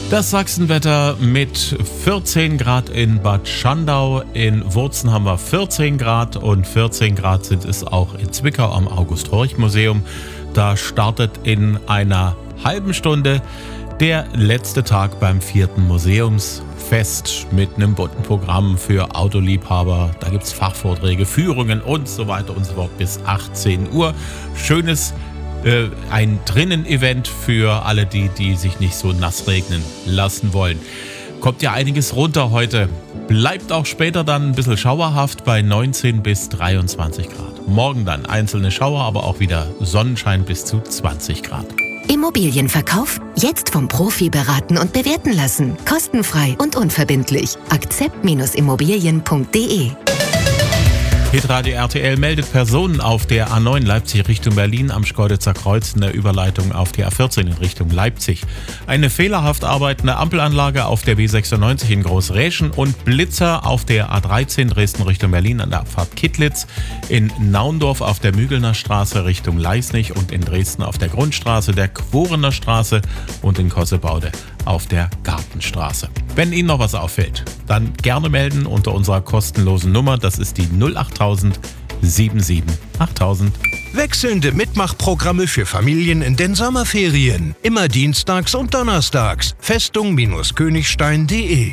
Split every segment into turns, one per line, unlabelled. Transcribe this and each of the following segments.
Das Sachsenwetter mit 14 Grad in Bad Schandau. In Wurzen haben wir 14 Grad und 14 Grad sind es auch in Zwickau am August-Horch-Museum. Da startet in einer halben Stunde der letzte Tag beim 4. Museumsfest mit einem bunten Programm für Autoliebhaber. Da gibt es Fachvorträge, Führungen und so weiter und so fort bis 18 Uhr. Schönes ein Drinnen-Event für alle, die sich nicht so nass regnen lassen wollen. Kommt ja einiges runter heute. Bleibt auch später dann ein bisschen schauerhaft bei 19 bis 23 Grad. Morgen dann einzelne Schauer, aber auch wieder Sonnenschein bis zu 20 Grad.
Immobilienverkauf? Jetzt vom Profi beraten und bewerten lassen. Kostenfrei und unverbindlich. Akzept-immobilien.de.
Hitradio RTL meldet Personen auf der A9 Leipzig Richtung Berlin am Schkeuditzer Kreuz in der Überleitung auf die A14 in Richtung Leipzig. Eine fehlerhaft arbeitende Ampelanlage auf der B96 in Großräschen und Blitzer auf der A13 Dresden Richtung Berlin an der Abfahrt Kittlitz, in Naundorf auf der Mügelner Straße Richtung Leisnig und in Dresden auf der Grundstraße der Quorener Straße und in Kossebaude auf der Gartenstraße. Wenn Ihnen noch was auffällt, dann gerne melden unter unserer kostenlosen Nummer. Das ist die 08000 77 8000.
Wechselnde Mitmachprogramme für Familien in den Sommerferien. Immer dienstags und donnerstags. Festung-Königstein.de.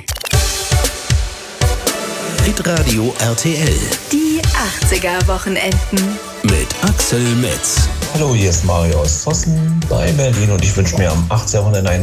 Hitradio RTL.
Die 80er-Wochenenden.
Mit Axel Metz.
Hallo, hier ist Mario aus Zossen bei Berlin und ich wünsche mir am 18. Wochenende einen